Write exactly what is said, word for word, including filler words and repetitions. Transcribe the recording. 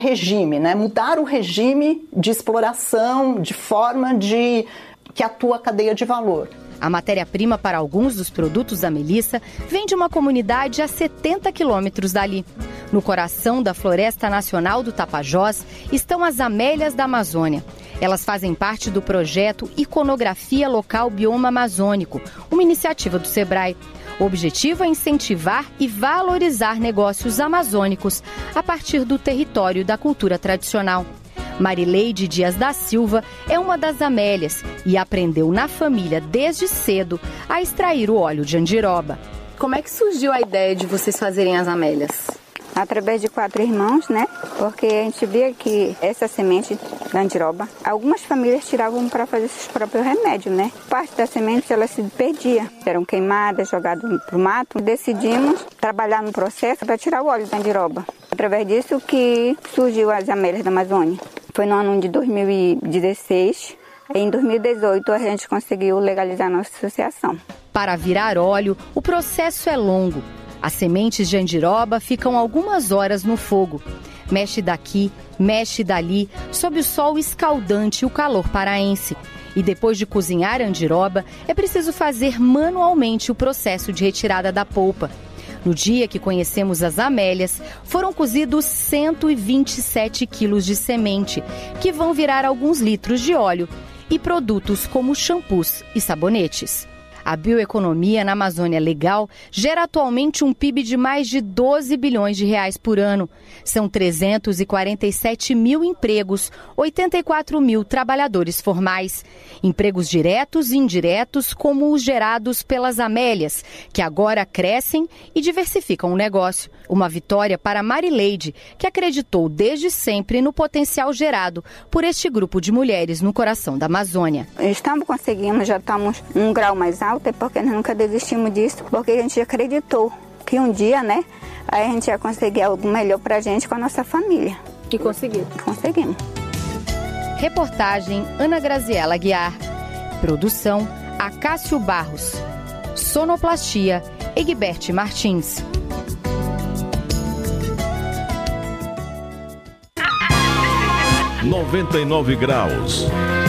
regime, né? Mudar o regime de exploração, de forma de que atua a cadeia de valor. A matéria-prima para alguns dos produtos da Melissa vem de uma comunidade a setenta quilômetros dali. No coração da Floresta Nacional do Tapajós estão as Amélias da Amazônia. Elas fazem parte do projeto Iconografia Local Bioma Amazônico, uma iniciativa do Sebrae. O objetivo é incentivar e valorizar negócios amazônicos a partir do território da cultura tradicional. Marileide Dias da Silva é uma das Amélias e aprendeu na família desde cedo a extrair o óleo de andiroba. Como é que surgiu a ideia de vocês fazerem as Amélias? Através de quatro irmãos, né? Porque a gente via que essa semente da andiroba, algumas famílias tiravam para fazer seus próprios remédios, né? Parte da semente ela se perdia, eram queimadas, jogadas para o mato. Decidimos trabalhar no processo para tirar o óleo da andiroba. Através disso que surgiu as Amélias da Amazônia. Foi no ano de dois mil e dezesseis. Em dois mil e dezoito, a gente conseguiu legalizar a nossa associação. Para virar óleo, o processo é longo. As sementes de andiroba ficam algumas horas no fogo. Mexe daqui, mexe dali, sob o sol escaldante e o calor paraense. E depois de cozinhar a andiroba, é preciso fazer manualmente o processo de retirada da polpa. No dia que conhecemos as Amélias, foram cozidos cento e vinte e sete quilos de semente, que vão virar alguns litros de óleo, e produtos como shampoos e sabonetes. A bioeconomia na Amazônia Legal gera atualmente um P I B de mais de doze bilhões de reais por ano. São trezentos e quarenta e sete mil empregos, oitenta e quatro mil trabalhadores formais. Empregos diretos e indiretos, como os gerados pelas Amélias, que agora crescem e diversificam o negócio. Uma vitória para Marileide, que acreditou desde sempre no potencial gerado por este grupo de mulheres no coração da Amazônia. Estamos conseguindo, já estamos um grau mais alto. É porque nós nunca desistimos disso, porque a gente acreditou que um dia, né, aí a gente ia conseguir algo melhor pra gente com a nossa família. E conseguiu. Conseguimos. Reportagem Ana Graziela Guiar. Produção Acácio Barros. Sonoplastia Egbert Martins. noventa e nove graus.